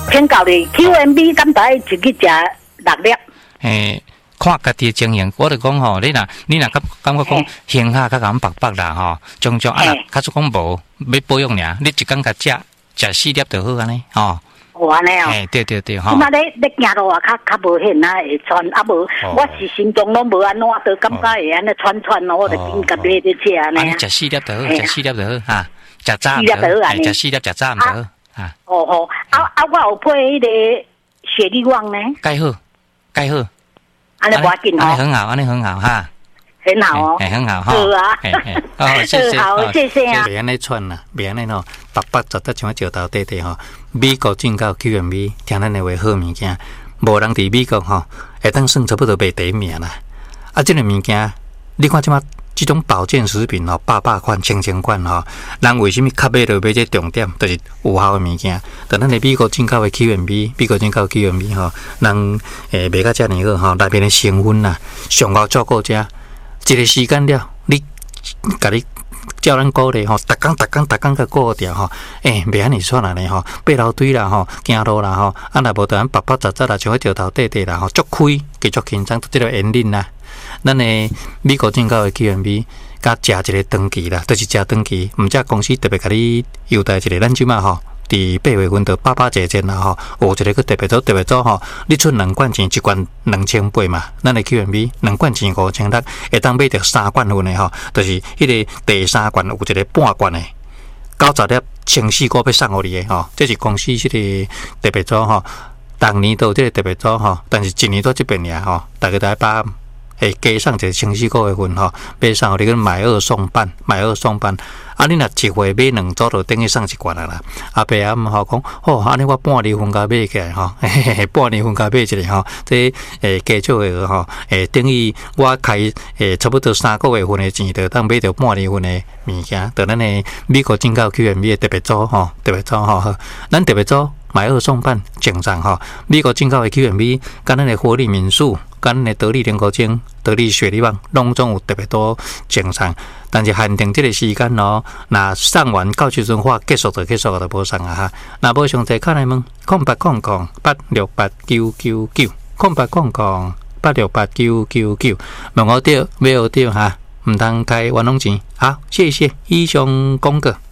偏高哩 ，QMB 敢大一日食6粒。 看家己的情形，我就讲吼，你若感觉讲胸下较咁白啦吼，种啊，假如讲无要保养尔，你一工甲食4粒就好安尼吼。 安尼哦。 对吼。 即马咧行路啊，较无险啊，会喘啊无。我是心中拢无安怎，都感觉会安尼喘咯，我就紧甲买咧食安尼。 食4粒就好，食4粒就好哈，食早 4粒就好安尼。 食4粒食早就好啊。 我有配迄个雪力旺呢。介好。安尼无要紧吼。 安尼很好哈。 很好哦， 很好哈。 好啊，谢谢，好，谢谢啊。 别安尼喘啦，别安尼吼，白白实实像石头地吼。美国进口 QMB， 听咱的话好物件，无人伫美国吼，会当算差不多卖第一名啦。啊，这个物件，你看即马这种保健食品吼，百款、千款吼，人为什么较买到买这重点，就是有效的物件。但咱的美国进口的 QMB， 美国进口 QMB 吼，人卖甲遮尔好吼，内面的成分啦，上好照顾者。一个时间了，你甲你叫咱鼓励吼，逐工甲顾着吼，袂安尼算啦呢吼，爬楼梯啦吼，行路啦吼，啊若无得咱白白杂杂啦，像迄石头地地啦吼，足开，继续轻松，即个引领啦。咱的美国进口的 QMB， 甲食一个长期啦，就是食长期，毋只公司特别甲你优待一个，咱即马吼。伫8月份到811啦吼，有一个个特别组吼，你出2罐钱，1罐2800嘛，咱的 QMB 2罐钱5600，会当买着3罐份的吼，就是迄个第3罐有一个半罐的，90粒14个要送互你的吼，这是公司迄个特别组吼，当年都有这个特别组吼，但是一年都这边尔吼，大家来把会加送一个14个月份吼，买送互你个买2送半。啊，你若一回买2组，就等于送1罐啦。阿伯阿姆吼讲，吼，安尼我半年份甲买起来吼，半年份甲买一个吼，这加少的吼，等于我开差不多3个月份的钱，就当买着半年份的物件。就咱的美国进口 QMB 的特别组吼，咱特别组买2送半正常吼。美国进口的 QMB， 甲咱的活力民宿，甲咱的得力莲果精、得力雪力棒，拢总有特别多正常。但是限定这个时间咯，那送完到时阵话结束就无送啊哈。那无详细看来问，0888868999 0888868999，问我对，买好对哈，唔通开冤枉钱。好，谢谢以上讲过。